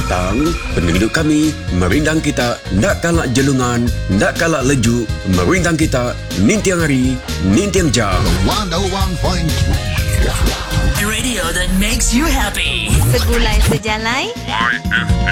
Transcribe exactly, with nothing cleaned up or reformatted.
datang, penduduk kami merindang kita nak kalak jelungan, nak kalak lejuk, merindang kita nintiang hari, nintiang jam. one oh one point three Radio that makes you happy. Segulai sejalai. Y F M.